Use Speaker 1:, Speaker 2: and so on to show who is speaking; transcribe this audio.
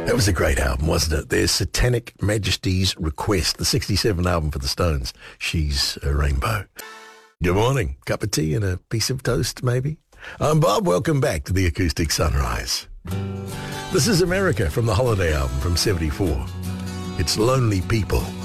Speaker 1: That was a great album, wasn't it? There's Satanic Majesty's Request, the 67 album for the Stones. She's a Rainbow. Good morning. Cup of tea and a piece of toast, maybe? I'm Bob. Welcome back to the Acoustic Sunrise. This is America from the Holiday album from 74. It's Lonely People.